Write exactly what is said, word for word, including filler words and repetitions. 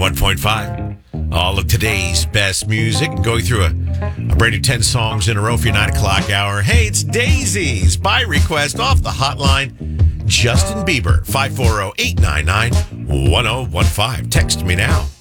one oh point five. All of today's best music. Going through a, a brand new ten songs in a row for your nine o'clock hour. Hey, it's Daisies by request off the hotline. Justin Bieber, five four zero, eight nine nine, one oh one five. Text me now.